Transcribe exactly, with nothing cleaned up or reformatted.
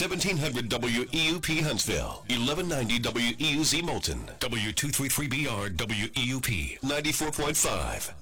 seventeen hundred W E U P Huntsville, eleven ninety W E U Z Moulton, W two thirty-three B R W E U P, ninety-four point five.